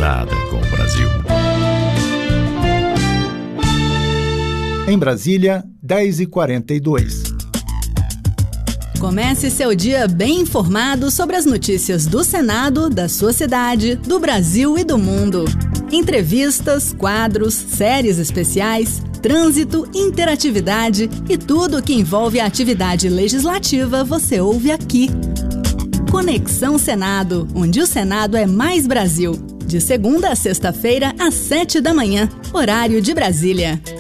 sintonizada com o Brasil. Em Brasília, 10h42. Comece seu dia bem informado sobre as notícias do Senado, da sua cidade, do Brasil e do mundo. Entrevistas, quadros, séries especiais, trânsito, interatividade e tudo o que envolve a atividade legislativa você ouve aqui. Conexão Senado, onde o Senado é mais Brasil. De segunda a sexta-feira, às 7 da manhã, horário de Brasília.